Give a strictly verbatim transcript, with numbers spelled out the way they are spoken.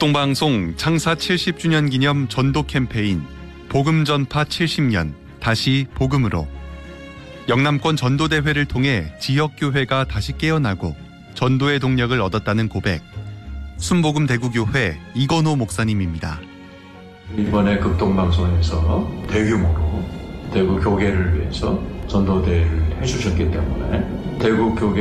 극동방송 창사 칠십 주년 기념 전도 캠페인 복음 전파 칠십 년 다시 복음으로 영남권 전도대회를 통해 지역교회가 다시 깨어나고 전도의 동력을 얻었다는 고백, 순복음 대구교회 이건호 목사님입니다. 이번에 극동방송에서 대규모로 대구 교계를 위해서 전도대회를 해주셨기 때문에 대구 교계